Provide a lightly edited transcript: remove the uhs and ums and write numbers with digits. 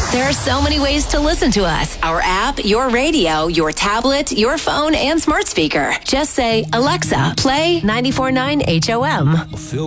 There are so many ways to listen to us. Our app, your radio, your tablet, your phone, and smart speaker. Just say, Alexa, play 94.9 HOM. Phil